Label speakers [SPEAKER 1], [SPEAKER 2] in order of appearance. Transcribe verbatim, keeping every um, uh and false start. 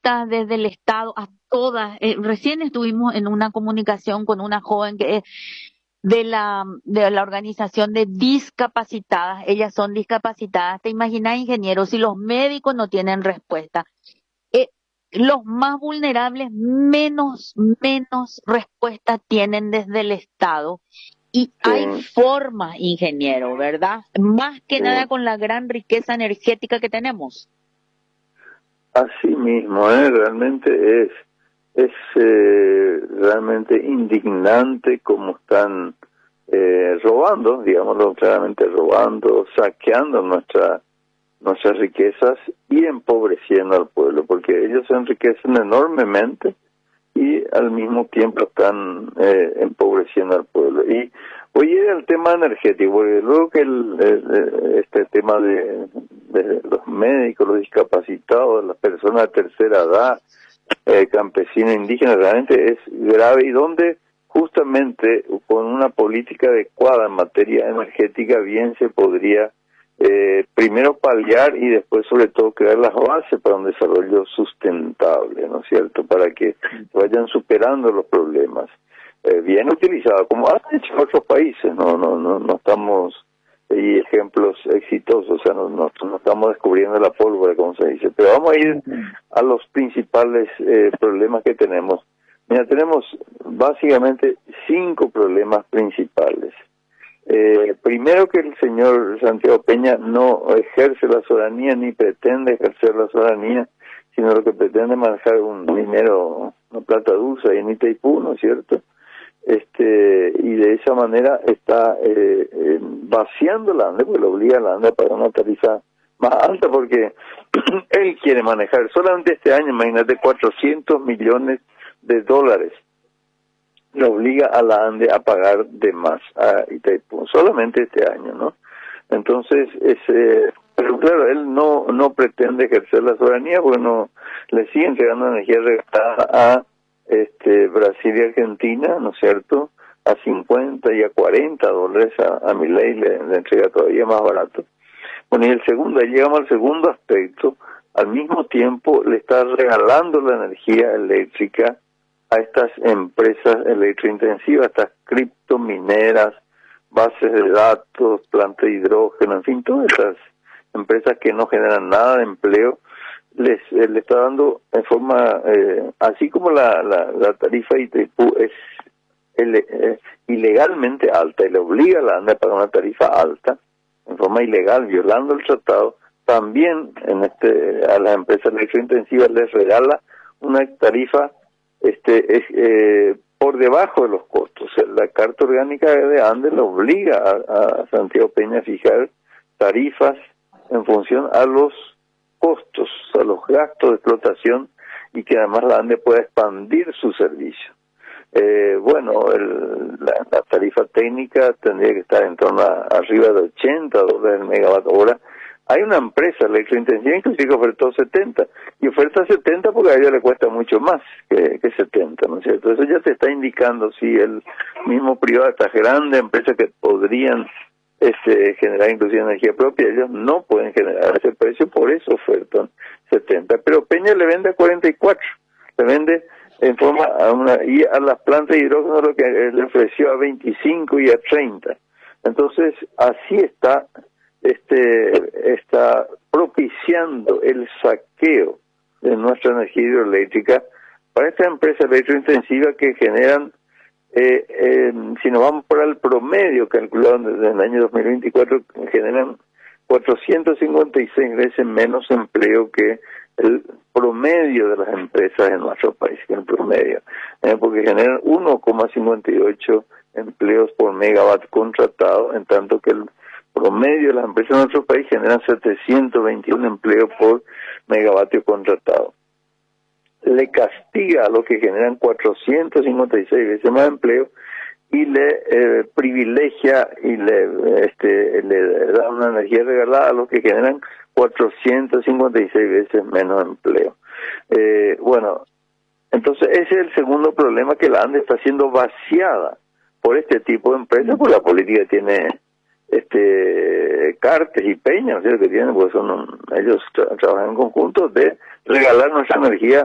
[SPEAKER 1] respuestas desde el Estado a todas. Eh, recién estuvimos en una comunicación con una joven que es de la, de la organización de discapacitadas. Ellas son discapacitadas. ¿Te imaginas, ingeniero, si los médicos no tienen respuesta? Eh, los más vulnerables menos, menos respuesta tienen desde el Estado. Y
[SPEAKER 2] Sí,
[SPEAKER 1] hay formas, ingeniero, ¿verdad? Más que
[SPEAKER 2] sí.
[SPEAKER 1] nada con la gran riqueza energética que tenemos.
[SPEAKER 2] Así mismo, ¿eh? Realmente es, es eh, realmente indignante cómo están eh, robando, digámoslo claramente, robando, saqueando nuestra, nuestras riquezas y empobreciendo al pueblo, porque ellos se enriquecen enormemente y al mismo tiempo están eh, empobreciendo al pueblo. Y hoy llega el tema energético, porque luego que el, el, este tema de, de los médicos, los discapacitados, las personas de tercera edad, eh, campesinos, indígenas, realmente es grave, y donde justamente con una política adecuada en materia energética bien se podría Eh, primero paliar y después sobre todo crear las bases para un desarrollo sustentable, ¿no es cierto?, para que vayan superando los problemas, eh, bien utilizado, como han hecho otros países. No no no no estamos, hay ejemplos exitosos, o sea, no, no, no estamos descubriendo la pólvora, como se dice, pero vamos a ir a los principales eh, problemas que tenemos. Mira, tenemos básicamente cinco problemas principales. Eh, primero, que el señor Santiago Peña no ejerce la soberanía ni pretende ejercer la soberanía, sino lo que pretende manejar un dinero, una plata dulce ahí en Itaipú, ¿no es cierto? Este, y de esa manera está eh, eh, vaciando la ANDE, porque lo obliga a la ANDE a pagar una tarifa más alta, porque él quiere manejar solamente este año, imagínate, cuatrocientos millones de dólares. Lo obliga a la ANDE a pagar de más a Itaipú, solamente este año, ¿no? Entonces, ese, pero claro, él no no pretende ejercer la soberanía, porque no le sigue entregando energía regalada a este Brasil y Argentina, ¿no es cierto?, a cincuenta y a cuarenta dólares. A, a Milei le, le entrega todavía más barato. Bueno, y el segundo, ahí llegamos al segundo aspecto, al mismo tiempo le está regalando la energía eléctrica a estas empresas electrointensivas, estas criptomineras, bases de datos, plantas de hidrógeno, en fin, todas esas empresas que no generan nada de empleo, les eh, le está dando en forma, eh, así como la, la, la tarifa de Itaipú es el, eh, ilegalmente alta y le obliga a la ANDE a pagar una tarifa alta, en forma ilegal, violando el tratado, también en este a las empresas electrointensivas les regala una tarifa este es eh, por debajo de los costos. O sea, la Carta Orgánica de ANDE le obliga a, a Santiago Peña a fijar tarifas en función a los costos, a los gastos de explotación, y que además la ANDE pueda expandir su servicio. Eh, bueno, el, la, la tarifa técnica tendría que estar en torno a arriba de ochenta dólares el megavatio hora. Hay una empresa electrointensiva inclusive que ofertó setenta, y oferta setenta porque a ella le cuesta mucho más que, que setenta, ¿no es cierto? Eso ya te está indicando si el mismo privado, estas grandes empresas que podrían este, generar inclusive energía propia, ellos no pueden generar ese precio, por eso ofertan setenta. Pero Peña le vende a cuarenta y cuatro, le vende en forma a una, y a las plantas de hidrógeno lo que le ofreció a veinticinco y a treinta. Entonces, así está este está propiciando el saqueo de nuestra energía hidroeléctrica para estas empresas electrointensivas que generan, eh, eh, si nos vamos por el promedio calculado desde el año dos mil veinticuatro, generan cuatrocientos cincuenta y seis veces menos empleo que el promedio de las empresas en nuestro país, que el promedio, eh, porque generan uno coma cincuenta y ocho empleos por megavatio contratado, en tanto que el promedio de las empresas en nuestro país generan setecientos veintiuno empleos por megavatio contratado. Le castiga a los que generan cuatrocientos cincuenta y seis veces más empleo, y le eh, privilegia y le este le da una energía regalada a los que generan cuatrocientos cincuenta y seis veces menos empleo. Eh, bueno, entonces ese es el segundo problema, que la ANDE está siendo vaciada por este tipo de empresas, por la política que tiene este Cartes y Peña, o sea, que tienen, pues son ellos tra trabajan en conjunto de regalar nuestra energía